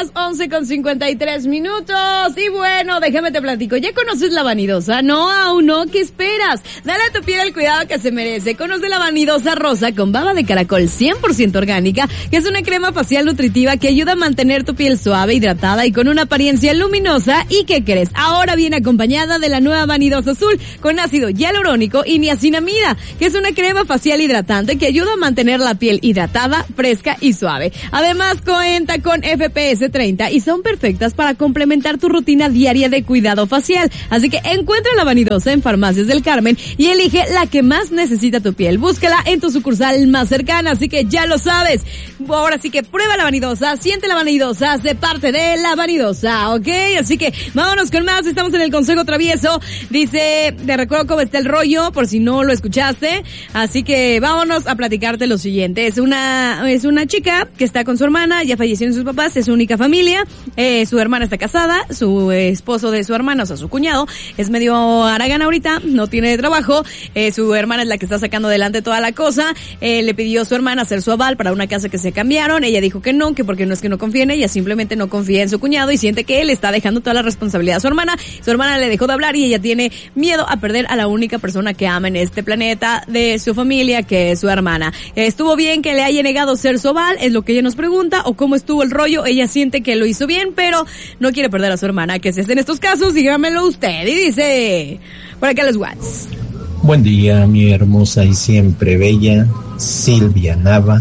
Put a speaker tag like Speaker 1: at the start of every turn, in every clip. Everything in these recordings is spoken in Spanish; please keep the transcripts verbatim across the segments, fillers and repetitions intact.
Speaker 1: las once con cincuenta y tres minutos. Y bueno, déjame te platico. ¿Ya conoces la Vanidosa? No, aún no. ¿Qué esperas? Dale a tu piel el cuidado que se merece. Conoce la Vanidosa Rosa con baba de caracol cien por ciento orgánica, que es una crema facial nutritiva que ayuda a mantener tu piel suave, hidratada y con una apariencia luminosa. ¿Y qué crees? Ahora viene acompañada de la nueva Vanidosa Azul con ácido hialurónico y niacinamida, que es una crema facial hidratante que ayuda a mantener la piel hidratada, fresca y suave. Además, cuenta con F P S treinta y son perfectas para complementar tu rutina diaria de cuidado facial. Así que encuentra la Vanidosa en Farmacias del Carmen y elige la que más necesita tu piel. Búscala en tu sucursal más cercana, así que ya lo sabes. Ahora sí que prueba la Vanidosa, siente la Vanidosa, sé parte de la Vanidosa, ¿ok? Así que vámonos con más, estamos en el Consejo Travieso. Dice, te recuerdo cómo está el rollo, por si no lo escuchaste. Así que vámonos a platicarte lo siguiente. Es una, es una chica que está con su hermana, ya fallecieron sus papás, es su única familia. Eh, su hermana está casada, su esposo de su hermana, o sea, su cuñado, es medio haragán ahorita, no tiene trabajo. Eh, su hermana es la que está sacando adelante toda la cosa. Eh, le pidió a su hermana hacer su aval para una casa que se cambiaron. Ella dijo que no, que porque no es que no confía en ella, simplemente no confía en su cuñado y siente que él está dejando toda la responsabilidad a su hermana. Su hermana le dejó de hablar y ella tiene miedo a perder a la única persona que ama en este planeta de su familia, que es su hermana. ¿Estuvo bien que le haya negado ser su aval? Es lo que ella nos pregunta. ¿O cómo estuvo el rollo? Ella siente que lo hizo bien, pero no quiere perder a su hermana. ¿Qué se hace en estos casos? Dígamelo usted. Y dice, por acá los Watts.
Speaker 2: Buen día, mi hermosa y siempre bella Silvia Nava,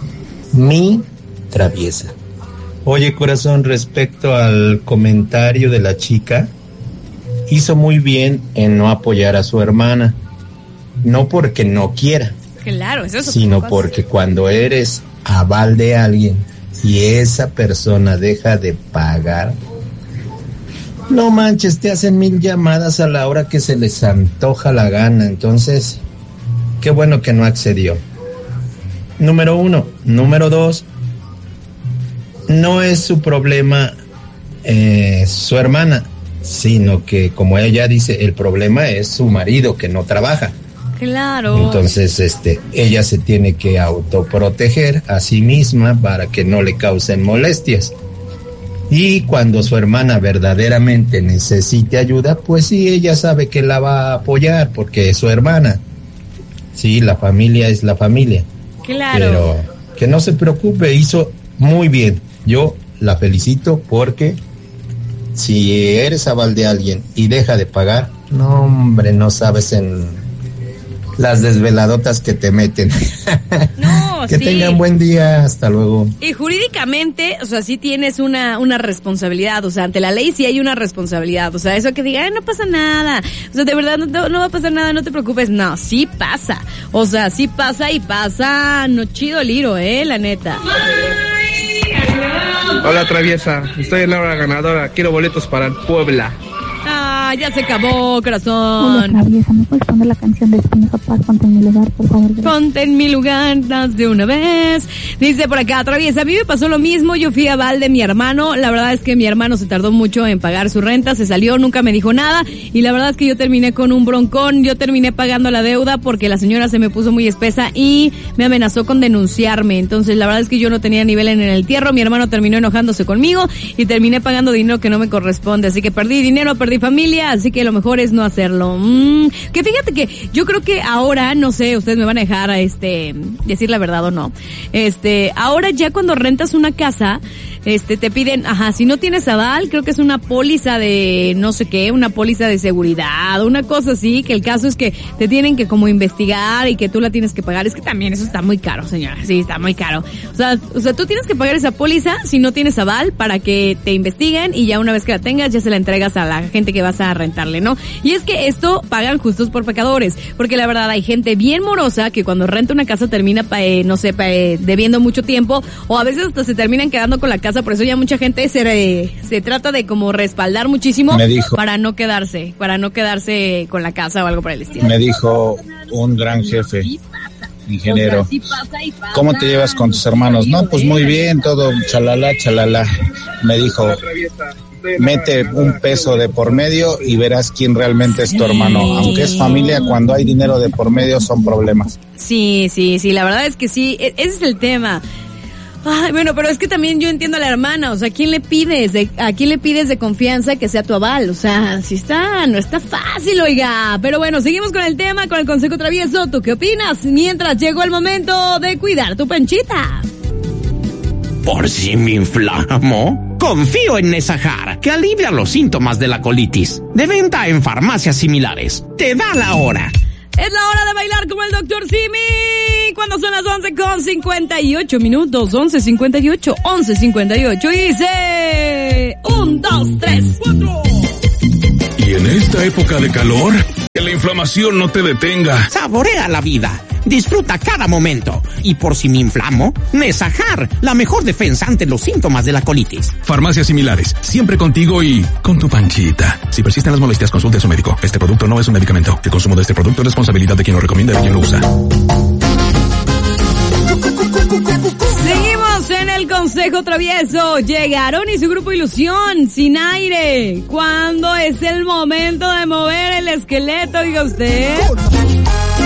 Speaker 2: mi traviesa. Oye, corazón, respecto al comentario de la chica, hizo muy bien en no apoyar a su hermana. No porque no quiera,
Speaker 1: claro, eso es
Speaker 2: sino porque cuando eres aval de alguien y esa persona deja de pagar, no manches, te hacen mil llamadas a la hora que se les antoja la gana. Entonces, qué bueno que no accedió. Número uno. Número dos, no es su problema eh, su hermana, sino que, como ella dice, el problema es su marido que no trabaja.
Speaker 1: Claro.
Speaker 2: Entonces, este, ella se tiene que autoproteger a sí misma para que no le causen molestias. Y cuando su hermana verdaderamente necesite ayuda, pues sí, ella sabe que la va a apoyar porque es su hermana. Sí, la familia es la familia.
Speaker 1: Claro.
Speaker 2: Pero que no se preocupe, hizo muy bien. Yo la felicito porque si eres aval de alguien y deja de pagar, no, hombre, no sabes en las desveladotas que te meten.
Speaker 1: No,
Speaker 2: que
Speaker 1: sí.
Speaker 2: tengan buen día, hasta luego.
Speaker 1: Y jurídicamente, o sea, sí tienes una una responsabilidad, o sea, ante la ley sí hay una responsabilidad, o sea, eso que diga, no pasa nada, o sea, de verdad no, no va a pasar nada, no te preocupes, no, sí pasa, o sea, sí pasa y pasa, no chido el hilo, eh, la neta.
Speaker 3: Hola, traviesa, estoy en la hora ganadora, quiero boletos para el Puebla.
Speaker 1: Ah, ya se acabó, corazón.
Speaker 4: Hola, traviesa, ¿me puedes poner la canción de Espinoza Paz? Ponte en mi lugar, por favor.
Speaker 1: Ponte en mi lugar, das de una vez. Dice por acá, traviesa, a mí me pasó lo mismo, yo fui aval de mi hermano, la verdad es que mi hermano se tardó mucho en pagar su renta, se salió, nunca me dijo nada, y la verdad es que yo terminé con un broncón, yo terminé pagando la deuda porque la señora se me puso muy espesa y me amenazó con denunciarme, entonces la verdad es que yo no tenía nivel en el entierro, mi hermano terminó enojándose conmigo y terminé pagando dinero que no me corresponde, así que perdí dinero, perdí familia, así que lo mejor es no hacerlo. Mm, que fíjate que yo creo que ahora, no sé, ustedes me van a dejar este decir la verdad o no. Este, ahora ya cuando rentas una casa, este te piden, ajá, si no tienes aval, creo que es una póliza de no sé qué, una póliza de seguridad, una cosa así, que el caso es que te tienen que como investigar y que tú la tienes que pagar. Es que también eso está muy caro, señora. Sí, está muy caro. O sea, o sea, tú tienes que pagar esa póliza si no tienes aval para que te investiguen y ya una vez que la tengas ya se la entregas a la gente que vas a rentarle, ¿no? Y es que esto pagan justos por pecadores, porque la verdad hay gente bien morosa que cuando renta una casa termina, eh, no sé, eh, debiendo mucho tiempo o a veces hasta se terminan quedando con la casa, por eso ya mucha gente se eh, se trata de como respaldar muchísimo para no quedarse, para no quedarse con la casa o algo por el estilo.
Speaker 5: Me dijo un gran jefe, ingeniero, ¿cómo te llevas con tus hermanos? No, pues muy bien, todo chalala, chalala. Me dijo, mete un peso de por medio y verás quién realmente es tu hermano. Aunque es familia, cuando hay dinero de por medio son problemas.
Speaker 1: Sí, sí, sí, la verdad es que sí, ese es el tema. Ay, bueno, pero es que también yo entiendo a la hermana, o sea, ¿a quién le pides de, a quién le pides de confianza que sea tu aval? O sea, si está, no está fácil, oiga. Pero bueno, seguimos con el tema, con el consejo travieso. ¿Tú qué opinas? Mientras llegó el momento de cuidar tu panchita.
Speaker 6: Por si me inflamo, confío en Nesajar, que alivia los síntomas de la colitis. De venta en farmacias similares. Te da la hora.
Speaker 1: Es la hora de bailar como el doctor Simi. Cuando son las once con cincuenta y ocho minutos. once cincuenta y ocho, once cincuenta y ocho. Y dice... Un, dos, tres, cuatro.
Speaker 7: Y en esta época de calor, que la inflamación no te detenga.
Speaker 6: Saborea la vida. Disfruta cada momento. Y por si me inflamo, Nesajar, la mejor defensa ante los síntomas de la colitis.
Speaker 7: Farmacias similares, siempre contigo y con tu panchita. Si persisten las molestias, consulte a su médico. Este producto no es un medicamento. El consumo de este producto es responsabilidad de quien lo recomienda y de quien lo usa.
Speaker 1: Seguimos en el consejo travieso. Llegaron y su grupo Ilusión, Sin Aire. ¿Cuándo es el momento de mover el esqueleto, diga usted?